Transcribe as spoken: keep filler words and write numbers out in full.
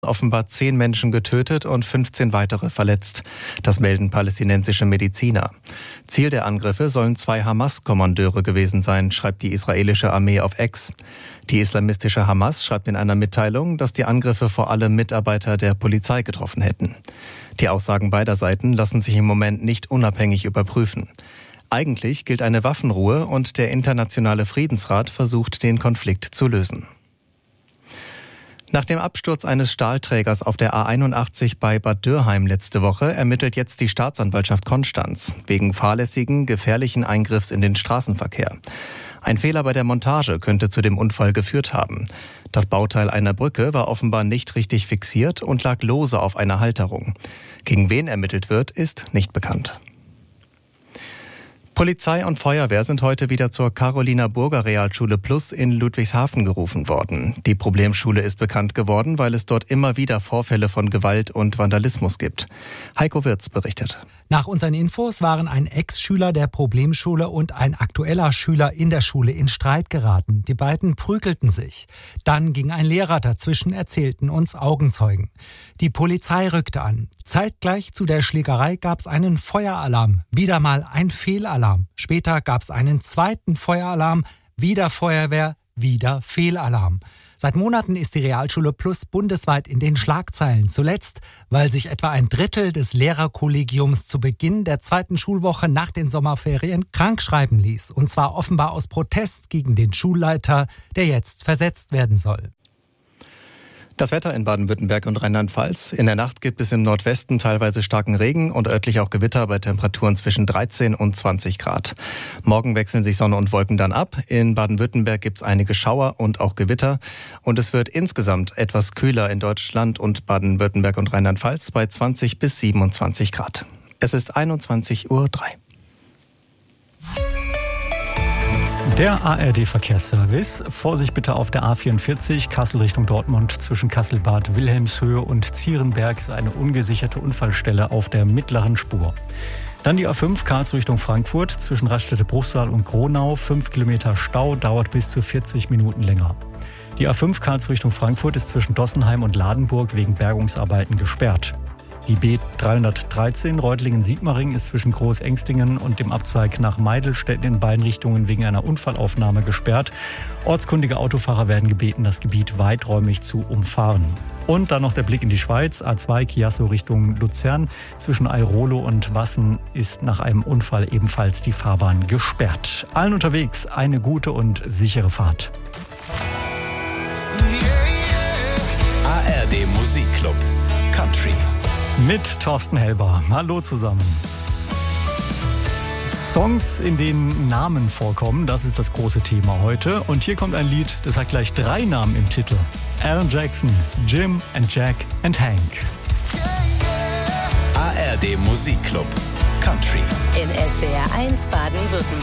offenbar zehn Menschen getötet und fünfzehn weitere verletzt. Das melden palästinensische Mediziner. Ziel der Angriffe sollen zwei Hamas-Kommandeure gewesen sein, schreibt die israelische Armee auf X. Die islamistische Hamas schreibt in einer Mitteilung, dass die Angriffe vor allem Mitarbeiter der Polizei getroffen hätten. Die Aussagen beider Seiten lassen sich im Moment nicht unabhängig überprüfen. Eigentlich gilt eine Waffenruhe und der internationale Friedensrat versucht, den Konflikt zu lösen. Nach dem Absturz eines Stahlträgers auf der A einundachtzig bei Bad Dürrheim letzte Woche ermittelt jetzt die Staatsanwaltschaft Konstanz wegen fahrlässigen, gefährlichen Eingriffs in den Straßenverkehr. Ein Fehler bei der Montage könnte zu dem Unfall geführt haben. Das Bauteil einer Brücke war offenbar nicht richtig fixiert und lag lose auf einer Halterung. Gegen wen ermittelt wird, ist nicht bekannt. Polizei und Feuerwehr sind heute wieder zur Carolina Burger Realschule Plus in Ludwigshafen gerufen worden. Die Problemschule ist bekannt geworden, weil es dort immer wieder Vorfälle von Gewalt und Vandalismus gibt. Heiko Wirz berichtet. Nach unseren Infos waren ein Ex-Schüler der Problemschule und ein aktueller Schüler in der Schule in Streit geraten. Die beiden prügelten sich. Dann ging ein Lehrer dazwischen, erzählten uns Augenzeugen. Die Polizei rückte an. Zeitgleich zu der Schlägerei gab es einen Feueralarm. Wieder mal ein Fehlalarm. Später gab es einen zweiten Feueralarm. Wieder Feuerwehr, wieder Fehlalarm. Seit Monaten ist die Realschule Plus bundesweit in den Schlagzeilen. Zuletzt, weil sich etwa ein Drittel des Lehrerkollegiums zu Beginn der zweiten Schulwoche nach den Sommerferien krankschreiben ließ. Und zwar offenbar aus Protest gegen den Schulleiter, der jetzt versetzt werden soll. Das Wetter in Baden-Württemberg und Rheinland-Pfalz. In der Nacht gibt es im Nordwesten teilweise starken Regen und örtlich auch Gewitter bei Temperaturen zwischen dreizehn und zwanzig Grad. Morgen wechseln sich Sonne und Wolken dann ab. In Baden-Württemberg gibt es einige Schauer und auch Gewitter. Und es wird insgesamt etwas kühler in Deutschland und Baden-Württemberg und Rheinland-Pfalz bei zwanzig bis siebenundzwanzig Grad. Es ist einundzwanzig Uhr drei. Der A R D-Verkehrsservice. Vorsicht bitte auf der A vierundvierzig, Kassel Richtung Dortmund. Zwischen Kassel-Bad Wilhelmshöhe und Zierenberg ist eine ungesicherte Unfallstelle auf der mittleren Spur. Dann die A fünf, Karlsruhe Richtung Frankfurt. Zwischen Raststätte-Bruchsal und Gronau. fünf Kilometer Stau, dauert bis zu vierzig Minuten länger. Die A fünf, Karlsruhe Richtung Frankfurt, ist zwischen Dossenheim und Ladenburg wegen Bergungsarbeiten gesperrt. Die B dreihundertdreizehn Reutlingen-Sigmaringen ist zwischen Großengstingen und dem Abzweig nach Meidelstetten in beiden Richtungen wegen einer Unfallaufnahme gesperrt. Ortskundige Autofahrer werden gebeten, das Gebiet weiträumig zu umfahren. Und dann noch der Blick in die Schweiz. A zwei Chiasso Richtung Luzern. Zwischen Airolo und Wassen ist nach einem Unfall ebenfalls die Fahrbahn gesperrt. Allen unterwegs eine gute und sichere Fahrt. A R D Musikclub Country. Mit Thorsten Helber. Hallo zusammen. Songs, in denen Namen vorkommen, das ist das große Thema heute. Und hier kommt ein Lied, das hat gleich drei Namen im Titel. Alan Jackson, Jim and Jack and Hank. A R D Musikclub Country. In S W R eins Baden-Württemberg.